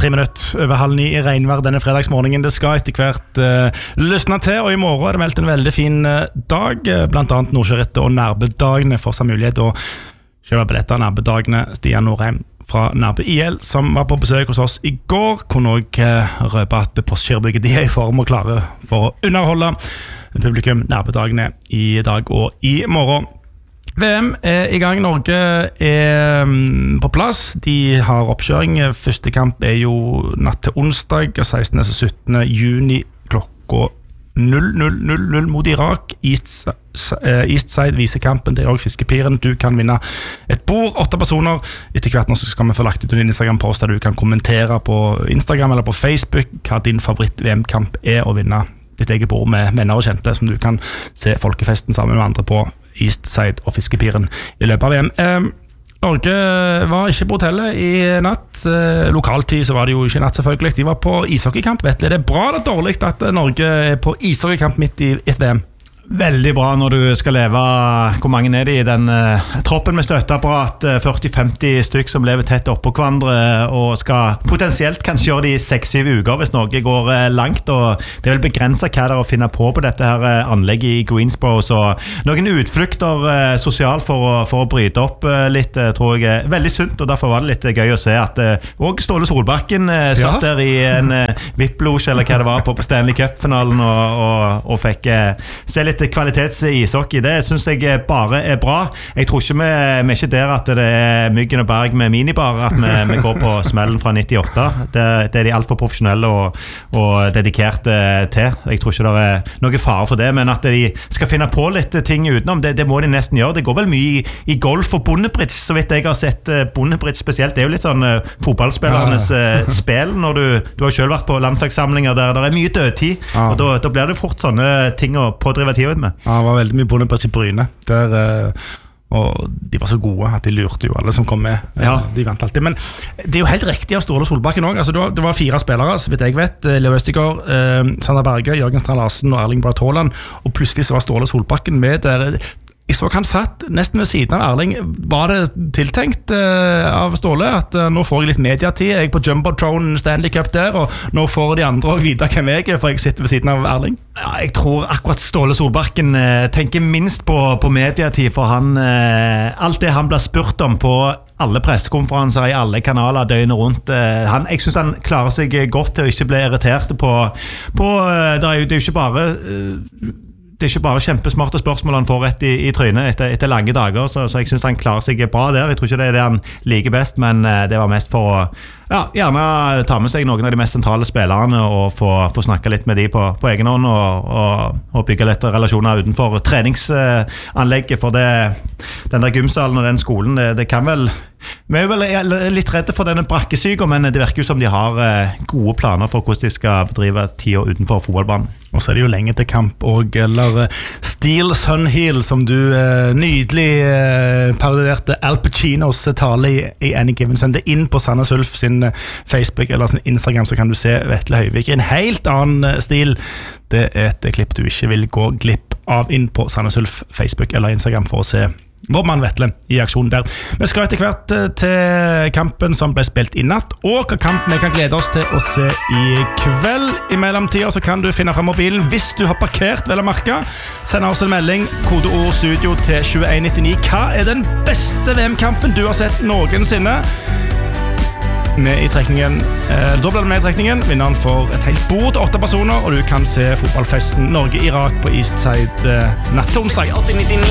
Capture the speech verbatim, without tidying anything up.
tre minutter over halv ni i regnvær denne fredagsmorgenen. Det skal etter hvert uh, løsne til, og i morgen er det meldt en veldig fin uh, dag. Blant annet Nordkjørettet og Nærbødagene får seg mulighet å kjøpe billetter av Nærbødagene. Stian Norheim fra Nærbø I L, som var på besøk hos oss i går, kunne også uh, røpe at Postgirobygget de er i form og klare for å underholde publikum Nærbødagene i dag og i morgen. V M er i gang, Norge er på plass, de har oppkjøring. Første kamp er jo natt til onsdag, sekstende til syttende juni klokka null null null null mot Irak. East, Eastside viser kampen, det er også Fiskepiren. Du kan vinne et bord, åtte personer. Etter hvert nå skal vi få lagt ut en Instagram-post der du kan kommentere på Instagram eller på Facebook hva din favoritt-V M-kamp er, og vinne ditt eget bord med venner og kjente, som du kan se folkefesten sammen med andre på Eastside og Fiskepiren i løpet av V M. Eh, Norge var ikke på hotellet i natt. Eh, lokaltid så var det jo ikke natt selvfølgelig. De var på ishockeykamp, vet du. Det er bra eller dårlig at Norge er på ishockeykamp midt i et V M? Veldig bra når du skal leve. Hvor mange er det i den uh, troppen med støtteapparat, uh, førti til femti stykk som lever tett oppå hverandre og skal potensielt kanskje gjøre det i seks syv uker hvis Norge går uh, langt, og det er vel begrenset hva det er å finne på på dette her uh, anlegget i Greensboro, så noen utflukter uh, sosialt for å, for å bryte opp uh, litt, uh, tror jeg er veldig sunt, og derfor var det litt uh, gøy å se at uh, og Ståle Solbakken uh, satt ja. der i en uh, vippblosj eller hva det var på, på Stanley Cup-finalen og, og, og fikk uh, se litt kvalitets ishockey. Det synes jeg bare er bra. Jeg tror ikke vi, vi er ikke der at det er Myggen og Berg med minibar, at vi, vi går på smellen fra nittiåtte. Det, det er de alt for profesjonelle og, og dedikerte til. Jeg tror ikke det er noe fare for det, men at de skal finne på litt ting utenom, det, det må de nesten gjøre. Det går vel mye i, i golf og bondebridge, så vidt jeg har sett bondebridge spesielt. Det er jo litt sånn uh, fotballspillernes uh, spill, når du, du har selv vært på landslagssamlinger der det er mye dødtid, ja. og da, da blir det fort sånne ting å pådrive tid med. Ja, det var veldig mye bondebridge i Bryne der, og de var så gode at de lurte jo alle som kom med. Ja. De vant alltid, men det er jo helt riktig av Ståle Solbakken også. Altså, det, var, det var fire spillere, så vidt jeg vet. Leo Østegård, eh, Sander Berge, Jørgen Strand Larsen og Erling Braut Haaland, og plutselig så var Ståle Solbakken med der. Jeg så han satt nesten ved siden av Erling. Var det tiltenkt uh, av Ståle at uh, nå får jeg litt mediatid, jeg er på Jumbotron Stanley Cup der, og nå får de andre også vite hvem jeg er, for jeg sitter ved siden av Erling? Ja, jeg tror akkurat Ståle Solbakken uh, tenker minst på, på mediatid, for han, uh, alt det han blir spurt om på alle pressekonferanser i alle kanaler døgnet rundt. Uh, han, jeg synes han klarer seg godt til å ikke bli irritert på, på uh, det er jo det er jo ikke bare uh, det er ikke bare kjempesmarte spørsmål han får rett i, i trynet etter, etter lange dager, så, så jeg synes han klarer seg bra der. Jeg tror ikke det er det han liker best, men uh, det var mest for å ja, gjerne ta med seg noen av de mest sentrale spillerne og få, få snakke litt med de på, på egen hånd og, og, og bygge litt relasjoner utenfor treningsanlegget, for det, den der gymsalen og den skolen, det, det kan vel vi er jo vel litt redde for denne brakkesyken, men det virker jo som de har gode planer for hvordan de skal bedrive tida utenfor fotballbanen. Og så er det jo lenge til kamp, og eller Steel Sun Heel, som du eh, nydelig eh, parodierte Al Pacinos tale i, i Any Given Sunday. Inn på Sandnes Ulf sin Facebook eller sin Instagram, så kan du se Vetle Høyvik i en helt annen stil. Det er et klipp du ikke vil gå glipp av. Inn på Sandnes Ulf Facebook eller Instagram for å se vår mann Vetle i aksjonen der. Vi skal etter hvert til kampen som ble spilt i natt, og hva kamp vi kan glede oss til å se i kveld. I mellomtiden så kan du finne frem mobilen hvis du har parkert, vel å merke. Send oss en melding, kodeord studio til tjueen nittini. Hva er den beste V M-kampen du har sett noensinne? Med i trekningen, eh, da blir det med i trekningen. Vinneren får et helt bord til åtte personer, og du kan se fotballfesten Norge-Irak på Eastside eh, natt til onsdag.